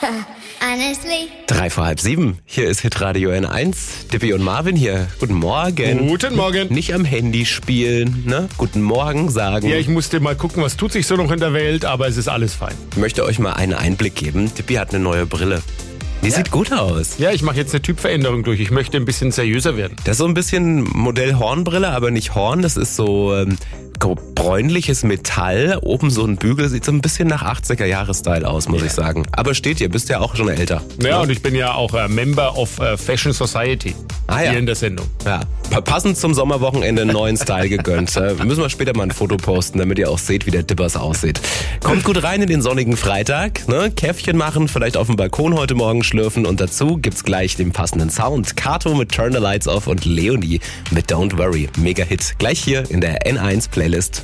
Honestly. 6:03. Hier ist Hitradio N1. Dippy und Marvin hier. Guten Morgen. Guten Morgen. Nicht am Handy spielen, ne? Guten Morgen sagen. Ja, ich musste mal gucken, was tut sich so noch in der Welt, aber es ist alles fein. Ich möchte euch mal einen Einblick geben. Dippy hat eine neue Brille. Die sieht gut aus. Ja, ich mache jetzt eine Typveränderung durch. Ich möchte ein bisschen seriöser werden. Das ist so ein bisschen Modell Hornbrille, aber nicht Horn. Das ist so bräunliches Metall. Oben so ein Bügel. Sieht so ein bisschen nach 80er-Jahre-Style aus, muss ich sagen. Aber steht ihr, bist ja auch schon älter. Ja, und ich bin ja auch Member of Fashion Society. Hier in der Sendung. Ja, passend zum Sommerwochenende einen neuen Style gegönnt. Müssen wir später mal ein Foto posten, damit ihr auch seht, wie der Dippers aussieht. Kommt gut rein in den sonnigen Freitag. Ne? Käffchen machen, vielleicht auf dem Balkon heute Morgen schlürfen. Und dazu gibt's gleich den passenden Sound. Kato mit Turn the Lights Off und Leonie mit Don't Worry. Mega Hit. Gleich hier in der N1 Playlist.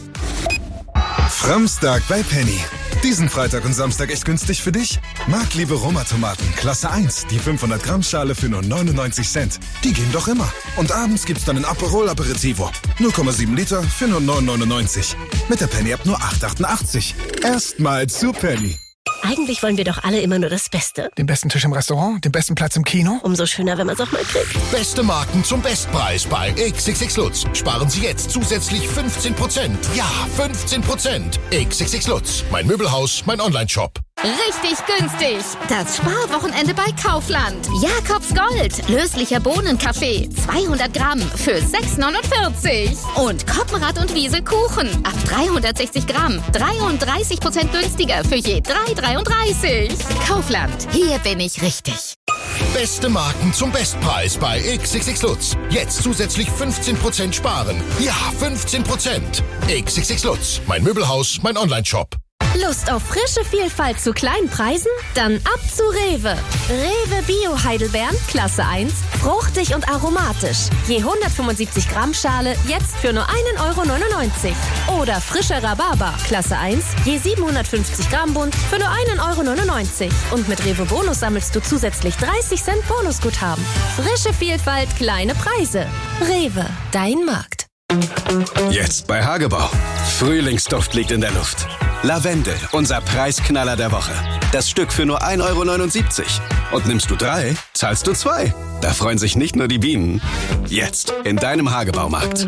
Framstag bei Penny. Diesen Freitag und Samstag echt günstig für dich? Marktliebe Roma-Tomaten, Klasse 1, die 500 Gramm Schale für nur 99 Cent. Die gehen doch immer. Und abends gibt's dann ein Aperol Aperitivo. 0,7 Liter für nur 9,99. Mit der Penny-App nur 8,88. Erstmal zu Penny. Eigentlich wollen wir doch alle immer nur das Beste. Den besten Tisch im Restaurant, den besten Platz im Kino. Umso schöner, wenn man es auch mal kriegt. Beste Marken zum Bestpreis bei XXX Lutz. Sparen Sie jetzt zusätzlich 15%. Ja, 15%. XXX Lutz. Mein Möbelhaus, mein Onlineshop. Richtig günstig. Das Sparwochenende bei Kaufland. Jakobs Gold. Löslicher Bohnenkaffee. 200 Gramm für 6,49. Und Koppenrad und Wiese Kuchen. Ab 360 Gramm. 33% günstiger für je 3,33. Kaufland. Hier bin ich richtig. Beste Marken zum Bestpreis bei XXX Lutz. Jetzt zusätzlich 15% sparen. Ja, 15%. XXX Lutz. Mein Möbelhaus, mein Onlineshop. Lust auf frische Vielfalt zu kleinen Preisen? Dann ab zu Rewe. Rewe Bio Heidelbeeren, Klasse 1, fruchtig und aromatisch. Je 175 Gramm Schale, jetzt für nur 1,99 €. Oder frischer Rhabarber, Klasse 1, je 750 Gramm Bund, für nur 1,99 €. Und mit Rewe Bonus sammelst du zusätzlich 30 Cent Bonusguthaben. Frische Vielfalt, kleine Preise. Rewe, dein Markt. Jetzt bei Hagebau. Frühlingsduft liegt in der Luft. Lavendel, unser Preisknaller der Woche. Das Stück für nur 1,79 €. Und nimmst du 3, zahlst du 2. Da freuen sich nicht nur die Bienen. Jetzt in deinem Hagebaumarkt.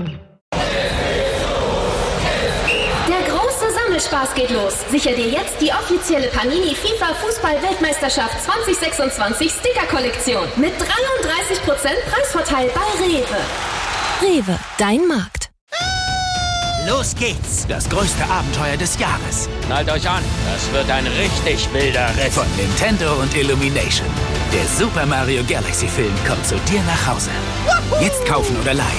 Der große Sammelspaß geht los. Sicher dir jetzt die offizielle Panini FIFA Fußball-Weltmeisterschaft 2026 Sticker-Kollektion. Mit 33% Preisvorteil bei Rewe. Rewe, dein Markt. Los geht's! Das größte Abenteuer des Jahres. Schnallt euch an, das wird ein richtig wilder Ritt. Von Nintendo und Illumination. Der Super Mario Galaxy Film kommt zu dir nach Hause. Jetzt kaufen oder leihen.